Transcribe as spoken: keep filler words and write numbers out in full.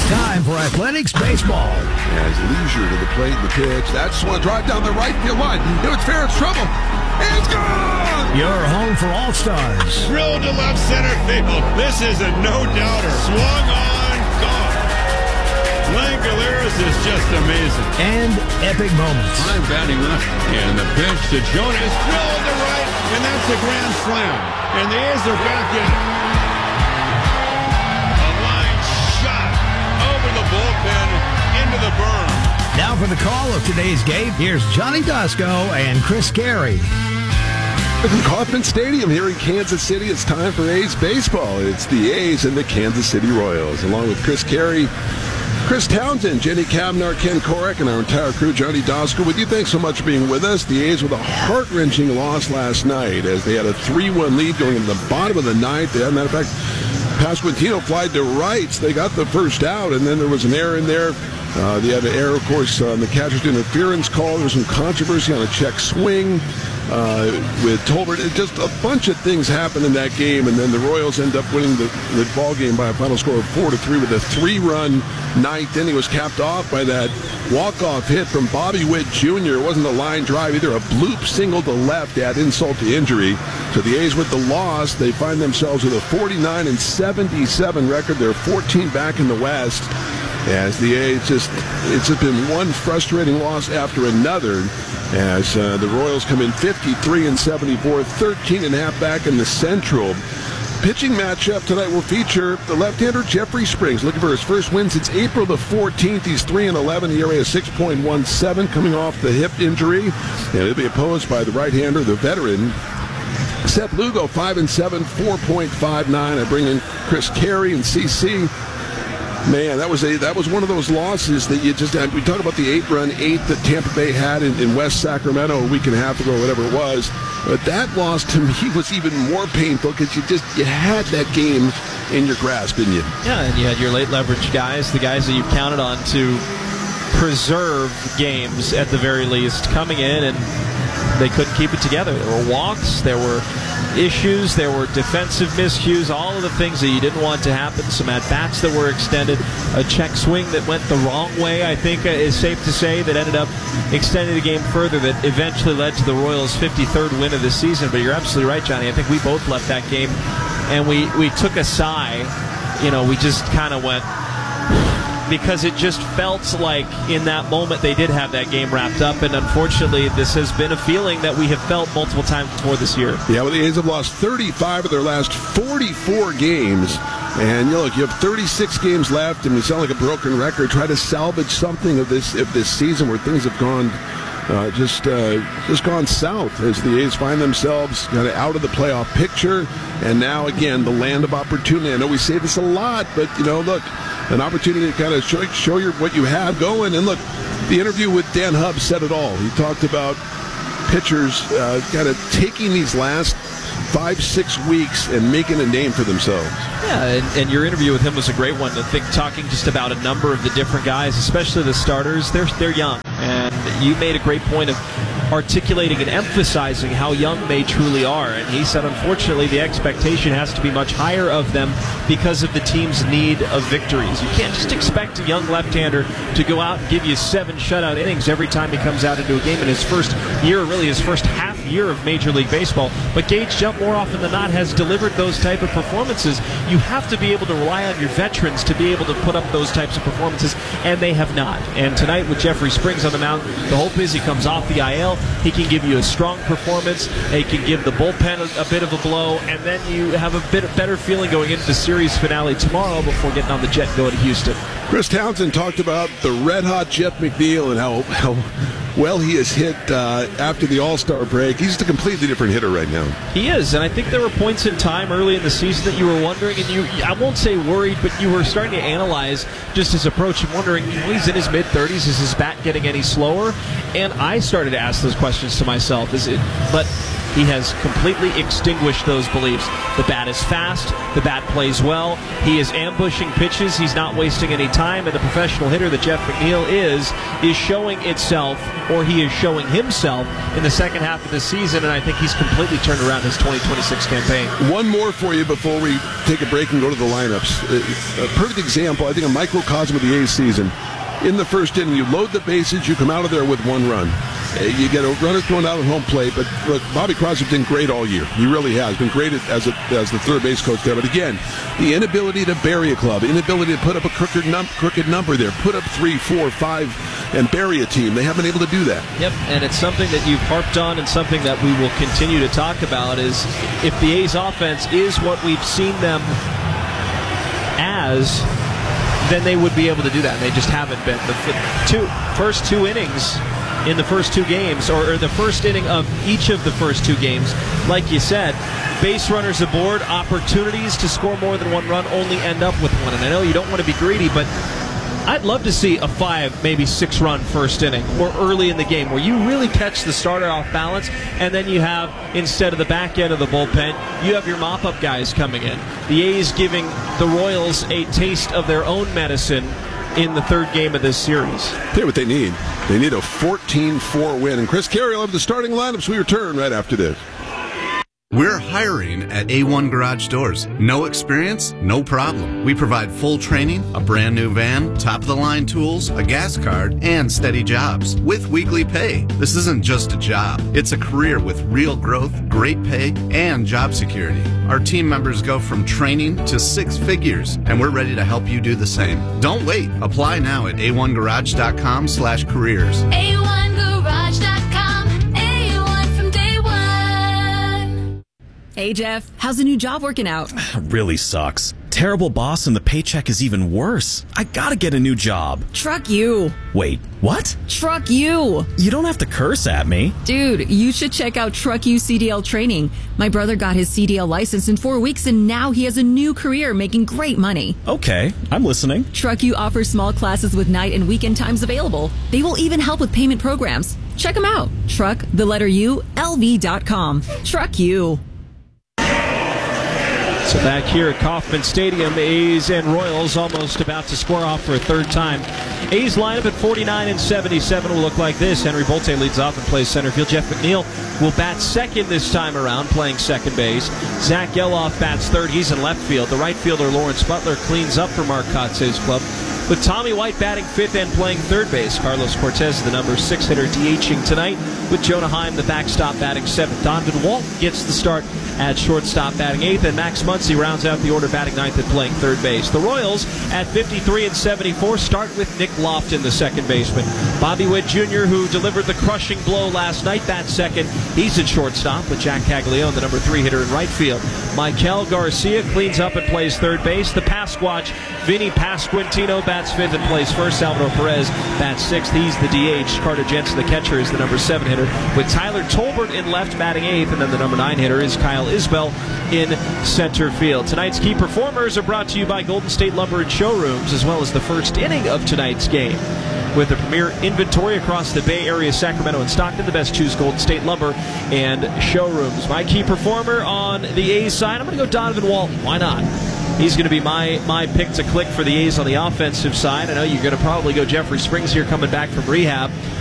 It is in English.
time for Athletics Baseball. As leisure to the plate and the pitch. That's one drive down the right field line. It was fair, it's trouble. And it's gone! Your home for All-Stars. Drilled to left center field. This is a no-doubter. Swung on, gone. Langoliers is just amazing. And epic moments. I'm batting up. And the pitch to Jonas. Drilled to right. And that's a grand slam. And the A's are back in. A line shot over the bullpen into the berm. Now for the call of today's game, here's Johnny Dosco and Chris Carey. From Kauffman Stadium here in Kansas City, it's time for A's baseball. It's the A's and the Kansas City Royals, along with Chris Carey, Chris Townsend, Jenny Kavnar, Ken Korek, and our entire crew, Johnny Dosco. With you, thanks so much for being with us. The A's with a heart-wrenching loss last night as they had a three one lead going into the bottom of the ninth. As a matter of fact, Pasquantino flied to rights. They got the first out, and then there was an error in there. Uh, they had an error, of course, on the catcher's interference call. There was some controversy on a check swing uh, with Tolbert. It just a bunch of things happened in that game, and then the Royals end up winning the, the ball game by a final score of four to three with a three-run ninth. Then he was capped off by that walk-off hit from Bobby Witt Junior It wasn't a line drive either, a bloop single to left to add insult to injury. So the A's with the loss, they find themselves with a forty-nine and seventy-seven record. They're fourteen back in the West. As the A's just, it's just been one frustrating loss after another. As uh, the Royals come in fifty-three and seventy-four, thirteen and a half back in the Central. Pitching matchup tonight will feature the left-hander Jeffrey Springs, looking for his first win since April the fourteenth. He's three and eleven, E R A of six point one seven, coming off the hip injury, and he'll be opposed by the right-hander, the veteran Seth Lugo, five and seven, four point five nine. I bring in Chris Carey and C C. Man, that was a that was one of those losses that you just had. We talk about the eight-run eight that Tampa Bay had in, in West Sacramento a week and a half ago, whatever it was. But that loss to me was even more painful because you just you had that game in your grasp, didn't you? Yeah, and you had your late leverage guys, the guys that you counted on to preserve games at the very least, coming in, and they couldn't keep it together. There were walks, there were issues, there were defensive miscues, all of the things that you didn't want to happen, some at-bats that were extended, a check swing that went the wrong way, I think is safe to say, that ended up extending the game further, that eventually led to the Royals' fifty-third win of the season. But you're absolutely right, Johnny. I think we both left that game, and we, we took a sigh. You know, we just kind of went, because it just felt like in that moment they did have that game wrapped up, and unfortunately this has been a feeling that we have felt multiple times before this year. Yeah, well, the A's have lost thirty-five of their last forty-four games, and you know, look, you have thirty-six games left, and you sound like a broken record. Try to salvage something of this of this season where things have gone uh, just uh, just gone south as the A's find themselves kind of out of the playoff picture, and now again the land of opportunity. I know we say this a lot, but you know, look, an opportunity to kind of show, show your, what you have going. And look, the interview with Dan Hubbs said it all. He talked about pitchers uh, kind of taking these last five, six weeks and making a name for themselves. Yeah, and, and your interview with him was a great one. I think talking just about a number of the different guys, especially the starters, they're, they're young. And you made a great point of articulating and emphasizing how young they truly are. And he said, unfortunately, the expectation has to be much higher of them because of the team's need of victories. You can't just expect a young left-hander to go out and give you seven shutout innings every time he comes out into a game in his first year, really his first half year of Major League Baseball. But Gage Jump, more often than not, has delivered those type of performances. You have to be able to rely on your veterans to be able to put up those types of performances, and they have not. And tonight with Jeffrey Springs on the mound, the hope is he comes off the I L, he can give you a strong performance, he can give the bullpen a, a bit of a blow, and then you have a bit better feeling going into the series finale tomorrow before getting on the jet and going to Houston. Chris Townsend talked about the red-hot Jeff McNeil and how, how well he has hit uh, after the All-Star break. He's just a completely different hitter right now. He is, and I think there were points in time early in the season that you were wondering, and you, I won't say worried, but you were starting to analyze just his approach and wondering, you know, he's in his mid-thirties, is his bat getting any slower? And I started to ask those questions to myself. Is it, but he has completely extinguished those beliefs. The bat is fast. The bat plays well. He is ambushing pitches. He's not wasting any time. And the professional hitter that Jeff McNeil is, is showing itself, or he is showing himself in the second half of the season. And I think he's completely turned around his twenty twenty-six campaign. One more for you before we take a break and go to the lineups. A perfect example, I think, a microcosm of the A's season. In the first inning, you load the bases, you come out of there with one run. You get a runner thrown out at home plate, but look, Bobby Crosby's been great all year. He really has been great as a, as the third base coach there. But again, the inability to bury a club, inability to put up a crooked, num- crooked number there, put up three, four, five, and bury a team. They haven't been able to do that. Yep, and it's something that you've harped on and something that we will continue to talk about is if the A's offense is what we've seen them as, then they would be able to do that, and they just haven't been. The two, first two innings in the first two games, or, or the first inning of each of the first two games, like you said, base runners aboard, opportunities to score more than one run only end up with one. And I know you don't want to be greedy, but I'd love to see a five, maybe six-run first inning or early in the game where you really catch the starter off balance, and then you have, instead of the back end of the bullpen, you have your mop-up guys coming in. The A's giving the Royals a taste of their own medicine in the third game of this series. Tell you what they need. They need a fourteen four win. And Chris Carey will have the starting lineups. We return right after this. We're hiring at A one Garage Doors. No experience? No problem. We provide full training, a brand new van, top-of-the-line tools, a gas card, and steady jobs with weekly pay. This isn't just a job. It's a career with real growth, great pay, and job security. Our team members go from training to six figures, and we're ready to help you do the same. Don't wait. Apply now at A one garage dot com slash careers. A one garage dot com. A one from day one. Hey, Jeff, how's the new job working out? Really sucks. Terrible boss and the paycheck is even worse. I gotta get a new job. Truck you. Wait, what? Truck you. You don't have to curse at me. Dude, you should check out Truck You C D L training. My brother got his C D L license in four weeks and now he has a new career making great money. Okay, I'm listening. Truck You offers small classes with night and weekend times available. They will even help with payment programs. Check them out. Truck, the letter U, L V dot com. Truck You. So back here at Kauffman Stadium, A's and Royals almost about to square off for a third time. A's lineup at forty-nine and seventy-seven will look like this. Henry Bolte leads off and plays center field. Jeff McNeil will bat second this time around, playing second base. Zach Geloff bats third. He's in left field. The right fielder, Lawrence Butler, cleans up for Mark Kotze's club, with Tommy White batting fifth and playing third base. Carlos Cortez, the number six hitter, DHing tonight, with Jonah Heim, the backstop, batting seventh. Donovan Walton gets the start at shortstop, batting eighth, and Max Muncy rounds out the order, batting ninth and playing third base. The Royals at fifty-three and seventy-four start with Nick Lofton, the second baseman. Bobby Witt Junior, who delivered the crushing blow last night, bats second. He's at shortstop with Jack Caglione, the number three hitter, in right field. Michael Garcia cleans up and plays third base. The Pasquatch, Vinny Pasquantino, bats fifth and plays first. Salvador Perez bats sixth. He's the D H. Carter Jensen, the catcher, is the number seven hitter, with Tyler Tolbert in left batting eighth, and then the number nine hitter is Kyle Isbell in center field. Tonight's key performers are brought to you by Golden State Lumber and Showrooms, as well as the first inning of tonight's game. With the premier inventory across the Bay Area, Sacramento, and Stockton, the best choose Golden State Lumber and Showrooms. My key performer on the A's side, I'm going to go Donovan Walton. Why not? He's going to be my, my pick to click for the A's on the offensive side. I know you're going to probably go Jeffrey Springs here, coming back from rehab.